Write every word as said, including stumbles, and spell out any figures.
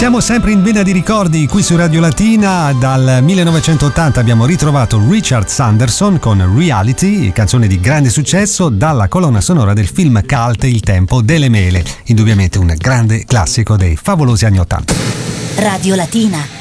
Siamo sempre in vena di ricordi qui su Radio Latina. Dal millenovecentottanta abbiamo ritrovato Richard Sanderson con Reality, canzone di grande successo, dalla colonna sonora del film cult Il tempo delle mele, indubbiamente un grande classico dei favolosi anni ottanta. Radio Latina.